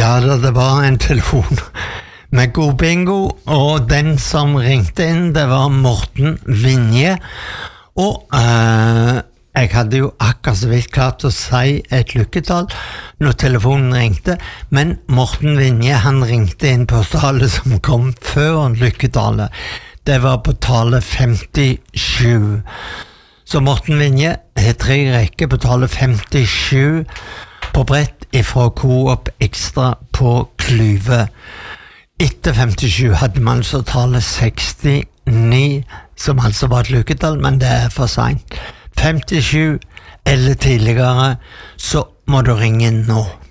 Ja, det var en telefon med god bingo, og den som ringte inn, det var Morten Vinje, og jeg hadde jo akkurat så vidt klart å si et lykketall når telefonen ringte, men Morten Vinje, han ringte inn på tallet som kom før lykketallet. Det var på tallet 57. Så Morten Vinje har 3 rekker på tallet 57 på brett ifra Coop Extra på Klyve. Etter 57 hadde man så tallet 69, som altså var et lykketall, men det er for sent. 57 eller tidligere, så må du ringe nå.